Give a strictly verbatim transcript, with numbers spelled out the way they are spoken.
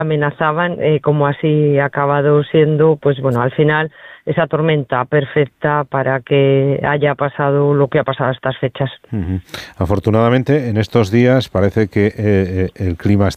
amenazaban, eh, como así ha acabado siendo, pues bueno, al final esa tormenta perfecta para que haya pasado lo que ha pasado a estas fechas. Uh-huh. Afortunadamente, en estos días parece que eh, el clima está